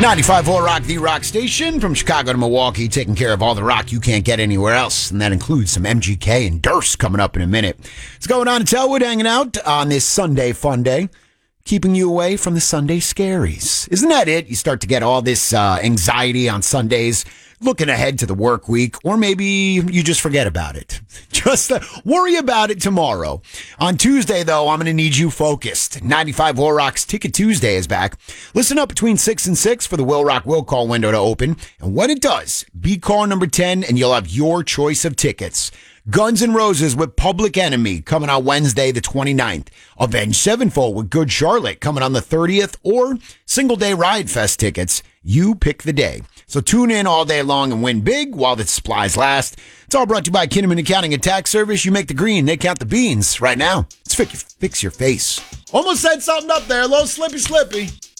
95.4 Rock, the rock station from Chicago to Milwaukee, taking care of all the rock you can't get anywhere else. And that includes some MGK and Durst coming up in a minute. It's going on in Telwood, hanging out on this Sunday fun day, keeping you away from the Sunday scaries. Isn't that it? You start to get all this anxiety on Sundays, looking ahead to the work week, or maybe you just forget about it. Just worry about it tomorrow. On Tuesday, though, I'm going to need you focused. 95 Will Rock's Ticket Tuesday is back. Listen up between 6 and 6 for the Will Rock Will Call window to open. And when it does, be call number 10 and you'll have your choice of tickets. Guns N' Roses with Public Enemy coming on Wednesday the 29th. Avenged Sevenfold with Good Charlotte coming on the 30th. Or Single Day Riot Fest tickets. You pick the day. So tune in all day long and win big while the supplies last. It's all brought to you by Kinnaman Accounting and Tax Service. You make the green, they count the beans. Right now, let's fix your face. Almost said something up there. A little slippy.